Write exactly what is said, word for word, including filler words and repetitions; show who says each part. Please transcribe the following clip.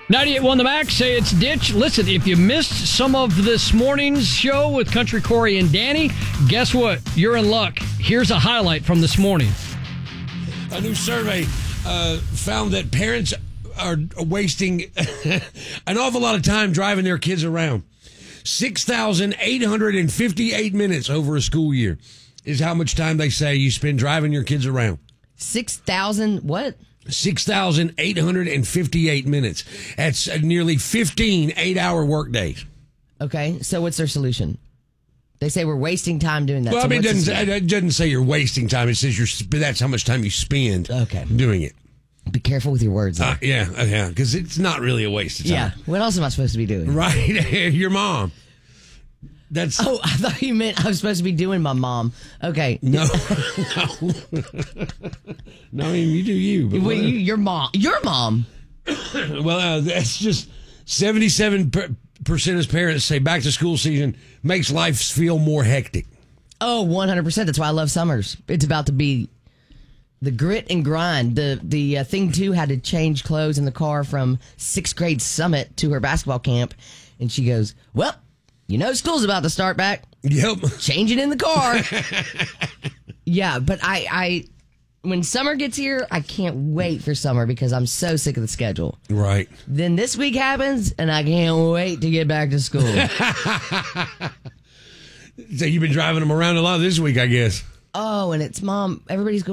Speaker 1: ninety-eight point one The Max, say it's Ditch. Listen, if you missed some of this morning's show with Country Corey and Danny, guess what? You're in luck. Here's a highlight from this morning.
Speaker 2: A new survey uh, found that parents are wasting an awful lot of time driving their kids around. six thousand eight hundred fifty-eight minutes over a school year is how much time they say you spend driving your kids around.
Speaker 3: six thousand what?
Speaker 2: six thousand eight hundred fifty-eight minutes. That's nearly fifteen eight-hour work days.
Speaker 3: Okay, so what's their solution? They say we're wasting time doing that.
Speaker 2: Well,
Speaker 3: so
Speaker 2: I mean, it
Speaker 3: what's
Speaker 2: doesn't, it doesn't say you're wasting time. It says you're that's how much time you spend
Speaker 3: Okay.
Speaker 2: doing it.
Speaker 3: Be careful with your words.
Speaker 2: Uh, yeah, uh, yeah, because it's not really a waste of time.
Speaker 3: Yeah. What else am I supposed to be doing?
Speaker 2: Right, your mom. That's
Speaker 3: Oh, I thought you meant I was supposed to be doing my mom. Okay.
Speaker 2: no, no, no. I mean, you do you. But
Speaker 3: Well, you, your mom. Your mom.
Speaker 2: well, uh, that's just seventy-seven percent of parents say back to school season makes life feel more hectic.
Speaker 3: Oh, one hundred percent. That's why I love summers. It's about to be the grit and grind. The the uh, thing, too, had to change clothes in the car from sixth grade summit to her basketball camp. And she goes, well, you know school's about to start back.
Speaker 2: Yep.
Speaker 3: Changing in the car. Yeah, but I, I, when summer gets here, I can't wait for summer because I'm so sick of the schedule.
Speaker 2: Right.
Speaker 3: Then this week happens, and I can't wait to get back to school.
Speaker 2: So you've been driving them around a lot this week, I guess.
Speaker 3: Oh, and it's mom. Everybody's going